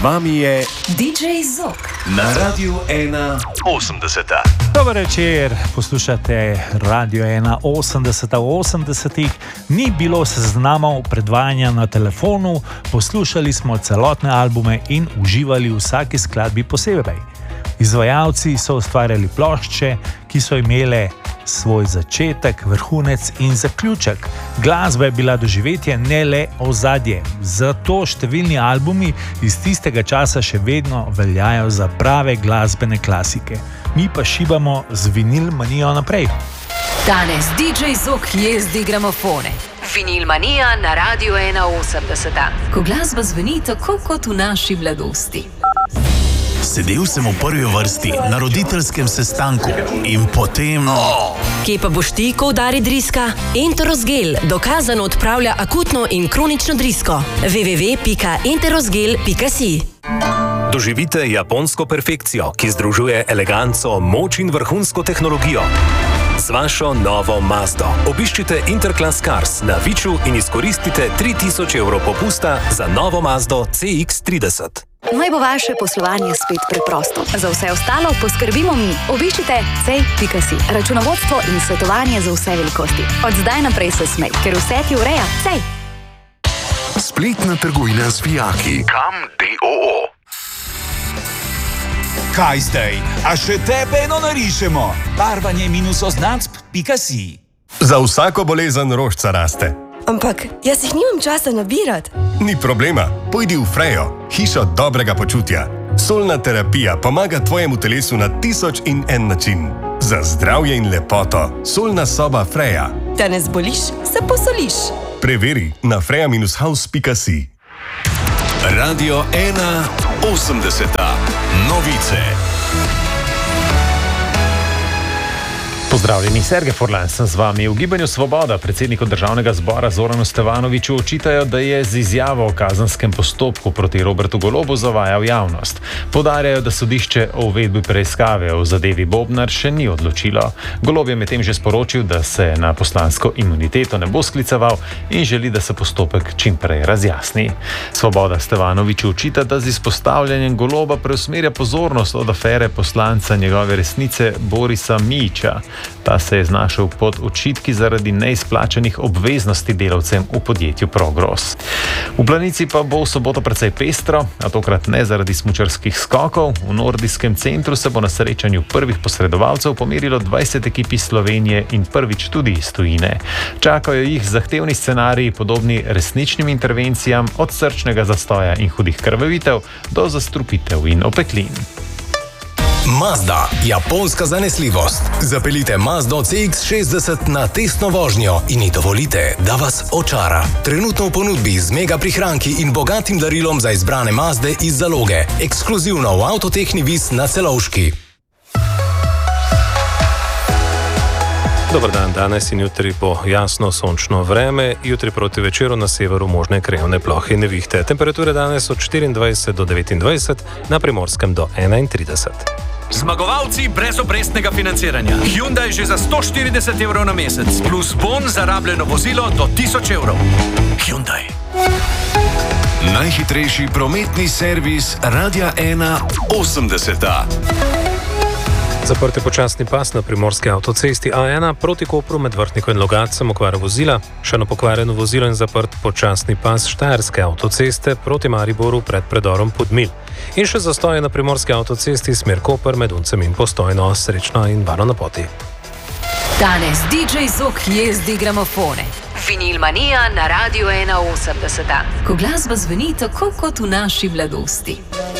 vami je DJ Zok na Radiu 1.80. Dober večer, poslušate Radio 1.80. V 80-ih ni bilo seznamov predvajanja na telefonu, poslušali smo celotne albume in uživali v vsaki skladbi posebej. Izvajalci so ustvarjali plošče, ki so imele svoj začetek, vrhunec in zaključek. Glasba je bila doživetje, ne le ozadje. Zato številni albumi iz tistega časa še vedno veljajo za prave glasbene klasike. Mi pa šibamo z vinil manijo naprej. Danes DJ Zok jezdi gramofone. Vinil manija na Radio 1.80. Ko glasba zveni tako kot v naši mladosti. Sedel sem v prvi vrsti na roditeljskem sestanku in potem... Kje pa boš ti, ko udari driska? Enterosgel dokazano odpravlja akutno in kronično drisko. www.enterosgel.si. Doživite japonsko perfekcijo, ki združuje eleganco, moč in vrhunsko tehnologijo. Z vašo novo Mazdo obiščite Interclass Cars na Viču in izkoristite 3000 evrov popusta za novo Mazdo CX-30. Naj bo vaše poslovanje spet preprosto. Za vse ostalo poskrbimo mi. Obiščite cej.si. Računovodstvo in svetovanje za vse velikosti. Od zdaj naprej se smej, ker vse ti ureja Cej. Spletna trgovina z vijaki. Kam DOO. Kaj zdaj? A še tebe eno narišemo? Barvanje -oznacb.si. Za vsako bolezen rožca raste. Ampak jaz jih nimam časa nabirati. Ni problema, pojdi v Frejo, hišo dobrega počutja. Solna terapija pomaga tvojemu telesu na 1001 način. Za zdravje in lepoto, solna soba Freja. Da ne zboliš, se posoliš. Preveri na freja-house.si. Radio 1.80. Novice. Pozdravljeni, Sergej Forlan sem z vami. V Gibanju Svoboda predsedniku državnega zbora Zoranu Stevanoviću očitajo, da je z izjavo o kazenskem postopku proti Robertu Golobu zavajal javnost. Poudarjajo, da sodišče o uvedbi preiskave o zadevi Bobnar še ni odločilo. Golob je medtem že sporočil, da se na poslansko imuniteto ne bo skliceval in želi, da se postopek čim prej razjasni. Svoboda Stevanoviću očita, da z izpostavljanjem Goloba preusmerja pozornost od afere poslanca njegove resnice Borisa Mijića. Ta se je znašel pod očitki zaradi neizplačanih obveznosti delavcem v podjetju Progros. V Planici pa bo v soboto precej pestro, a tokrat ne zaradi smučarskih skokov. V nordijskem centru se bo na srečanju prvih posredovalcev pomerilo 20 ekip iz Slovenije in prvič tudi iz tujine. Čakajo jih zahtevni scenariji, podobni resničnim intervencijam, od srčnega zastoja in hudih krvavitev do zastrupitev in opeklin. Mazda, japonska zanesljivost. Zapeljite Mazdo CX-60 na testno vožnjo in ji dovolite, da vas očara. Trenutno v ponudbi z mega prihranki in bogatim darilom za izbrane Mazde iz zaloge. Ekskluzivno v Avtotehni Vis na Celovški. Dobar dan, danes in jutri bo jasno sončno vreme, jutri proti večeru na severu možne krajevne plohe in nevihte. Temperature danes od 24 do 29, na Primorskem do 31. Zmagovalci brez obrestnega financiranja. Hyundai že za 140 evrov na mesec, plus bon za rabljeno vozilo do 1000 evrov. Hyundai. Najhitrejši prometni servis Radia 1.80. Zaprt je počasni pas na primorski avtocesti A1 proti Kopru med Vrhnico in Logatcem, okvara vozila. Še eno pokvarjeno vozilo in zaprt počasni pas Štajerske avtoceste proti Mariboru pred predorom Podmilj. In še zastoje na primorski avtocesti smer Koper med Uncem in Postojno. Srečno in varno na poti. Danes DJ Zok jezdi gramofone. Vinil manija na Radio 1.80. Ko glasba zveni tako kot v naši mladosti.